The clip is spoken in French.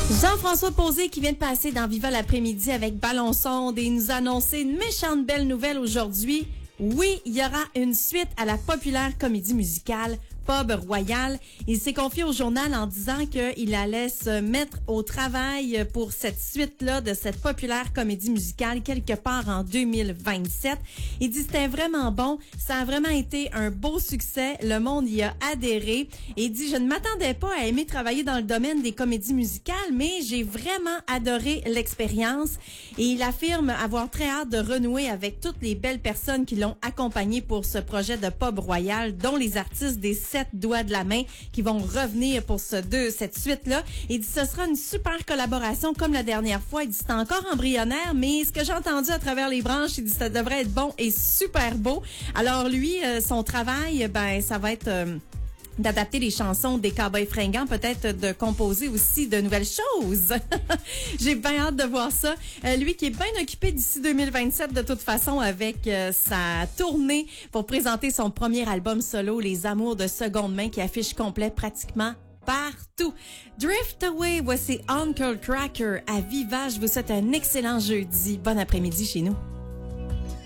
Jean-François Posé qui vient de passer dans Viva l'après-midi avec Ballon Sonde et nous annoncer une méchante belle nouvelle aujourd'hui. Oui, il y aura une suite à la populaire comédie musicale Pub Royal. Il s'est confié au journal en disant qu'il allait se mettre au travail pour cette suite-là de cette populaire comédie musicale quelque part en 2027. Il dit c'était vraiment bon, ça a vraiment été un beau succès, le monde y a adhéré. Et il dit je ne m'attendais pas à aimer travailler dans le domaine des comédies musicales, mais j'ai vraiment adoré l'expérience. Et il affirme avoir très hâte de renouer avec toutes les belles personnes qui l'ont accompagné pour ce projet de Pub Royal, dont les artistes des 7 doigts de la main qui vont revenir pour cette suite-là. Il dit ce sera une super collaboration comme la dernière fois. Il dit c'est encore embryonnaire, mais ce que j'ai entendu à travers les branches, il dit ça devrait être bon et super beau. Alors lui, son travail, ça va être d'adapter les chansons des Cowboys fringants, peut-être de composer aussi de nouvelles choses. J'ai bien hâte de voir ça. Lui qui est bien occupé d'ici 2027 de toute façon avec sa tournée pour présenter son premier album solo, Les Amours de seconde main, qui affiche complet pratiquement partout. Drift Away, voici Uncle Cracker à Viva. Je vous souhaite un excellent jeudi. Bon après-midi chez nous.